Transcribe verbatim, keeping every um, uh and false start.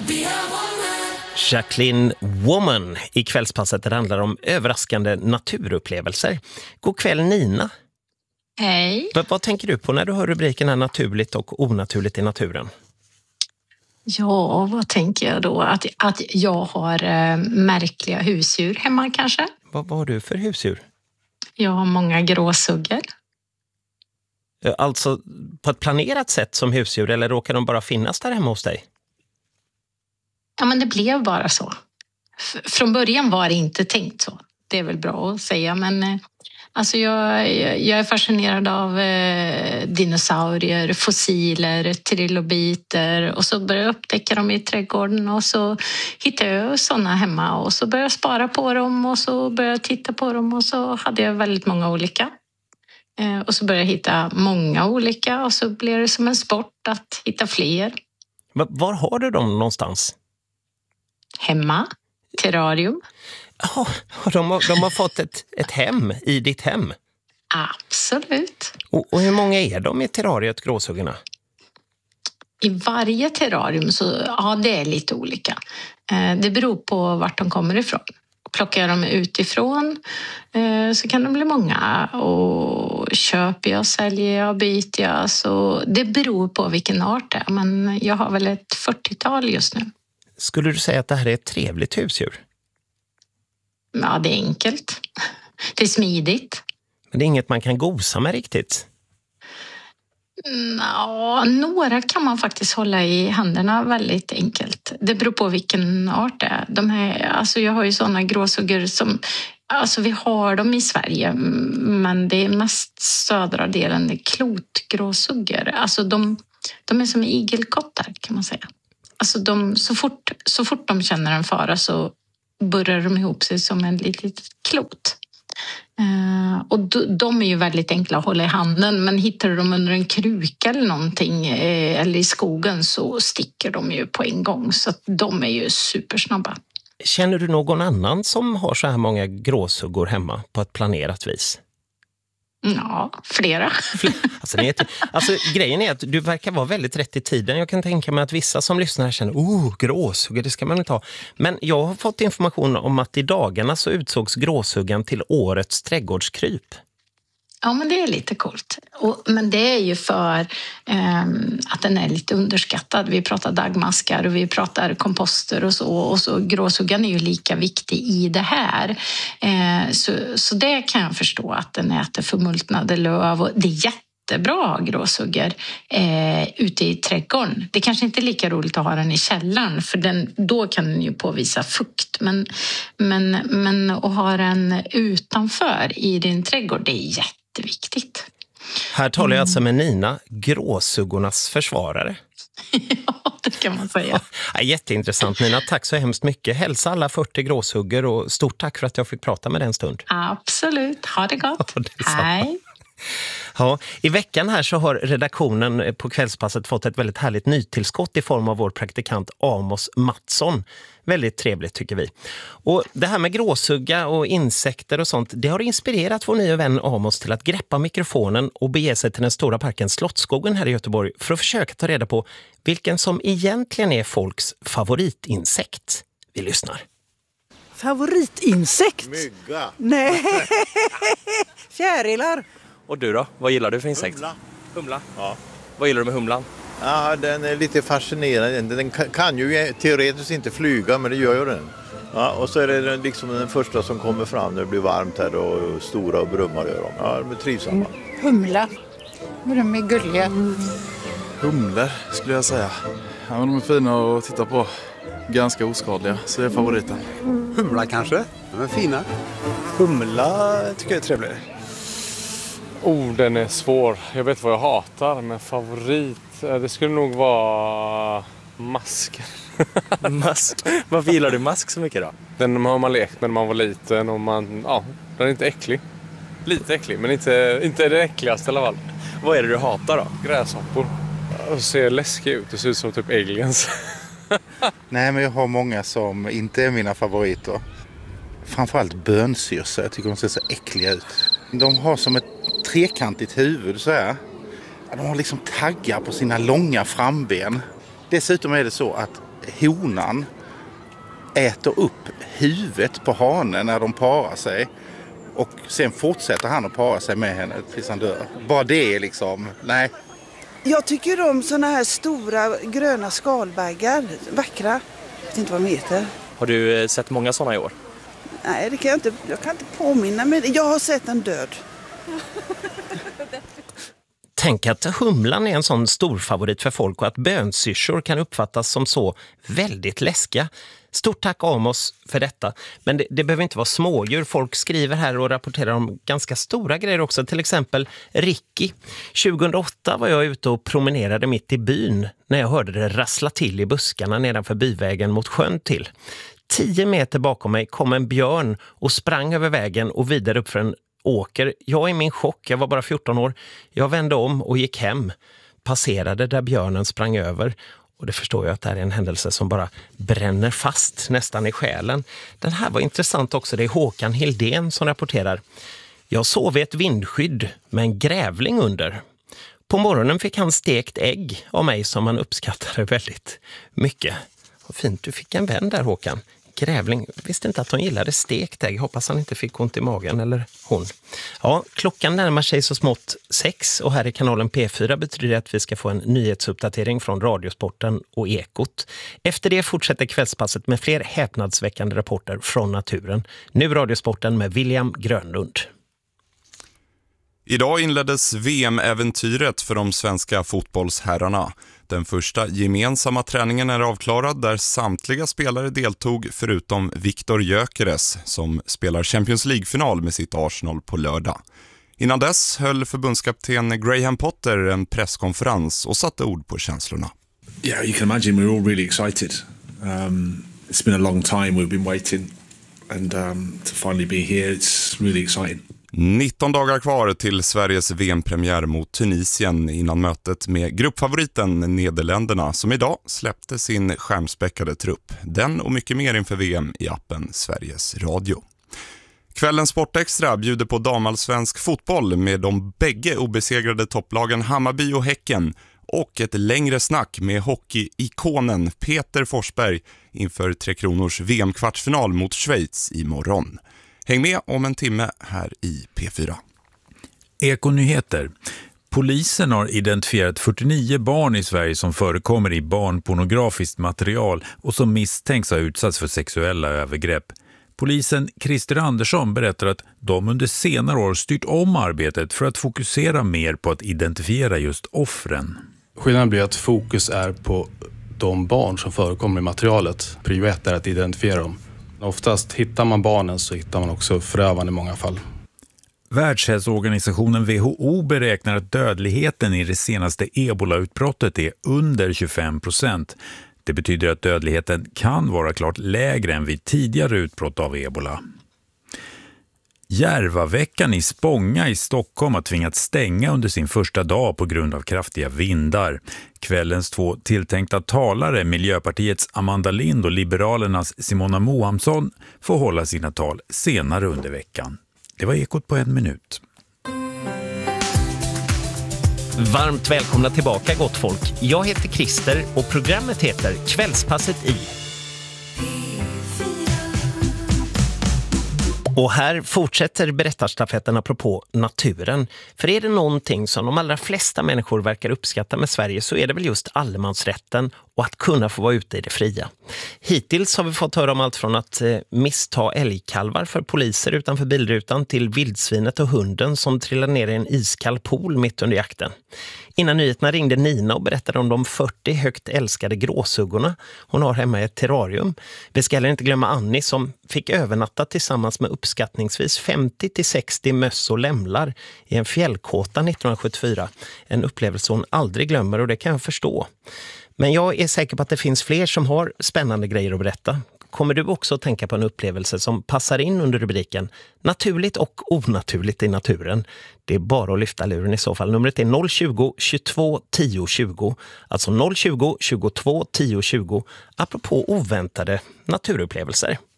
Jacqueline Woman i kvällspasset. Det handlar om överraskande naturupplevelser. God kväll Nina. Hej. V- vad tänker du på när du hör rubriken här naturligt och onaturligt i naturen? Ja, vad tänker jag då? Att, att jag har äh, märkliga husdjur hemma kanske. Vad, vad har du för husdjur? Jag har många gråsuggor. Alltså på ett planerat sätt som husdjur eller råkar de bara finnas där hemma hos dig? Ja, men det blev bara så. F- från början var det inte tänkt så. Det är väl bra att säga, men eh, alltså jag, jag är fascinerad av eh, dinosaurier, fossiler, trilobiter och så började jag upptäcka dem i trädgården och så hittade jag sådana hemma och så började jag spara på dem och så började jag titta på dem och så hade jag väldigt många olika. Eh, och så började jag hitta många olika och så blev det som en sport att hitta fler. Va- var har du dem någonstans? Hemma, terrarium. Ja, de har, de har fått ett, ett hem i ditt hem. Absolut. Och, och hur många är de i terrariet, gråsuggorna? I varje terrarium så, ja, det är lite olika. Eh, det beror på vart de kommer ifrån. Plockar jag dem utifrån eh, så kan de bli många. Och köper jag, säljer jag, byter jag. Så det beror på vilken art det är. Men jag har väl ett fyrtiotal just nu. Skulle du säga att det här är ett trevligt husdjur? Ja, det är enkelt. Det är smidigt. Men det är inget man kan gosa med riktigt. Ja, några kan man faktiskt hålla i händerna väldigt enkelt. Det beror på vilken art det är. De här, alltså jag har ju sådana gråsuggor som... Alltså vi har dem i Sverige, men det är mest södra delen, det är klotgråsuggor. Alltså de, de är som igelkottar kan man säga. Alltså de, så, fort, så fort de känner en fara så burrar de ihop sig som en litet klot. Uh, och d- de är ju väldigt enkla att hålla i handen, men hittar du dem under en kruka eller någonting eh, eller i skogen så sticker de ju på en gång, så att de är ju supersnabba. Känner du någon annan som har så här många gråsuggor hemma på ett planerat vis? Ja, flera. Alltså, det är ett, alltså grejen är att du verkar vara väldigt rätt i tiden. Jag kan tänka mig att vissa som lyssnar här känner, oh, gråsuggor, det ska man inte ha. Men jag har fått information om att i dagarna så utsågs gråsuggan till årets trädgårdskryp. Ja, men det är lite coolt. Och, men det är ju för eh, att den är lite underskattad. Vi pratar dagmaskar och vi pratar komposter och så. Och så gråsuggan är ju lika viktig i det här. Eh, så, så det kan jag förstå, att den äter förmultnade löv. Och det är jättebra att ha gråsuggor eh, ute i trädgården. Det kanske inte är lika roligt att ha den i källaren, för den, då kan den ju påvisa fukt. Men, men, men att ha den utanför i din trädgård, det är jättebra. Det är viktigt. Här talar jag alltså med Nina, gråsuggornas försvarare. Ja, det kan man säga. Ja, jätteintressant Nina, tack så hemskt mycket. Hälsa alla fyrtio gråsuggor och stort tack för att jag fick prata med dig en stund. Absolut, ha det gott. Ja, det Hej. Ja, i veckan här så har redaktionen på Kvällspasset fått ett väldigt härligt nytillskott i form av vår praktikant Amos Mattsson. Väldigt trevligt tycker vi. Och det här med gråsugga och insekter och sånt, det har inspirerat vår nya vän Amos till att greppa mikrofonen och bege sig till den stora parken Slottsskogen här i Göteborg för att försöka ta reda på vilken som egentligen är folks favoritinsekt. Vi lyssnar. Favoritinsekt? Mygga. Nej, fjärilar. Och du då? Vad gillar du för insekt? Humla. Humla? Ja. Vad gillar du med humlan? Ja, den är lite fascinerande. Den kan, kan ju teoretiskt inte flyga, men det gör ju den. Ja, och så är det liksom den första som kommer fram när det blir varmt här och stora och brummar gör de. Ja, de är trivsamma. Humla. De är gulliga. Humlor skulle jag säga. Ja, men de är fina att titta på. Ganska oskadliga, så det är favoriten. Humla kanske? De är fina. Humla tycker jag är trevlig. Oh, den är svår. Jag vet vad jag hatar, men favorit, det skulle nog vara mask. Mask? Varför gillar du mask så mycket då? Den har man lekt med när man var liten och man, ja, den är inte äcklig. Lite äcklig, men inte, inte det äckligaste i alla fall. Vad är det du hatar då? Gräshoppor. Och ser läskig ut, det ser ut som typ aliens. Nej, men jag har många som inte är mina favoriter. Framförallt bönsyrsa, jag tycker de ser så äckliga ut. De har som ett trekantigt huvud så här. De har liksom taggar på sina långa framben. Dessutom är det så att honan äter upp huvudet på hanen när de parar sig. Och sen fortsätter han att para sig med henne tills han dör. Bara det är liksom, nej. Jag tycker om såna här stora gröna skalbaggar, vackra. Jag vet inte vad de heter. Har du sett många sådana i år? Nej, det kan jag inte, jag kan inte påminna mig. Jag har sett en död. Tänk att humlan är en sån stor favorit för folk och att bönsyrsor kan uppfattas som så väldigt läskiga. Stort tack Amos för detta. Men det, det behöver inte vara smådjur. Folk skriver här och rapporterar om ganska stora grejer också. Till exempel Ricky. tjugohundraåtta var jag ute och promenerade mitt i byn när jag hörde det rassla till i buskarna nedanför byvägen mot sjön till. Tio meter bakom mig kom en björn och sprang över vägen och vidare upp för en åker. Jag i min chock, jag var bara fjorton år. Jag vände om och gick hem. Passerade där björnen sprang över. Och det förstår jag att det här är en händelse som bara bränner fast nästan i själen. Den här var intressant också. Det är Håkan Hildén som rapporterar. Jag sov i ett vindskydd med en grävling under. På morgonen fick han stekt ägg av mig som han uppskattade väldigt mycket. Vad fint, du fick en vän där Håkan. Grävling, visste inte att hon gillade stekt ägg. Hoppas han inte fick ont i magen, eller hon. Ja, klockan närmar sig så smått sex och här i kanalen P fyra betyder det att vi ska få en nyhetsuppdatering från Radiosporten och Ekot. Efter det fortsätter kvällspasset med fler häpnadsväckande rapporter från naturen. Nu Radiosporten med William Grönlund. Idag inleddes V M-äventyret för de svenska fotbollsherrarna. Den första gemensamma träningen är avklarad där samtliga spelare deltog förutom Viktor Gyökeres som spelar Champions League-final med sitt Arsenal på lördag. Innan dess höll förbundskapten Graham Potter en presskonferens och satte ord på känslorna. Yeah, you can imagine we're all really excited. Um, it's been a long time we've been waiting and um, to finally be here it's really exciting. nitton dagar kvar till Sveriges V M-premiär mot Tunisien innan mötet med gruppfavoriten Nederländerna som idag släppte sin skärmspäckade trupp. Den och mycket mer inför V M i appen Sveriges Radio. Kvällens Sportextra bjuder på damallsvensk fotboll med de bägge obesegrade topplagen Hammarby och Häcken och ett längre snack med hockeyikonen Peter Forsberg inför Tre Kronors V M-kvartsfinal mot Schweiz imorgon. Häng med om en timme här i P fyra. Ekonyheter. Polisen har identifierat fyrtionio barn i Sverige som förekommer i barnpornografiskt material och som misstänks ha utsatts för sexuella övergrepp. Polisen Christer Andersson berättar att de under senare år styrt om arbetet för att fokusera mer på att identifiera just offren. Skillnaden blir att fokus är på de barn som förekommer i materialet. Prio ett är att identifiera dem. Oftast hittar man barnen så hittar man också förövaren i många fall. Världshälsoorganisationen W H O beräknar att dödligheten i det senaste ebola-utbrottet är under tjugofem procent. Det betyder att dödligheten kan vara klart lägre än vid tidigare utbrott av ebola. Järvaveckan i Spånga i Stockholm har tvingats stänga under sin första dag på grund av kraftiga vindar. Kvällens två tilltänkta talare, Miljöpartiets Amanda Lind och Liberalernas Simona Mohamsson, får hålla sina tal senare under veckan. Det var Ekot på en minut. Varmt välkomna tillbaka gott folk. Jag heter Christer och programmet heter Kvällspasset i. Och här fortsätter berättarstafetten apropå naturen. För är det någonting som de allra flesta människor verkar uppskatta med Sverige så är det väl just allemansrätten och att kunna få vara ute i det fria. Hittills har vi fått höra om allt från att eh, missta älgkalvar för poliser utanför bilrutan till vildsvinet och hunden som trillade ner i en iskall pool mitt under jakten. Innan nyheterna ringde Nina och berättade om de fyrtio högt älskade gråsuggorna hon har hemma i ett terrarium. Vi ska heller inte glömma Annie som fick övernatta tillsammans med uppskattningsvis femtio till sextio möss och lämlar i en fjällkåta nittonhundrasjuttiofyra. En upplevelse hon aldrig glömmer och det kan jag förstå. Men jag är säker på att det finns fler som har spännande grejer att berätta. Kommer du också att tänka på en upplevelse som passar in under rubriken Naturligt och onaturligt i naturen? Det är bara att lyfta luren i så fall. Numret är noll tjugo, tjugotvå, tio, tjugo. Alltså noll tjugo, tjugotvå, tio, tjugo. Apropå oväntade naturupplevelser.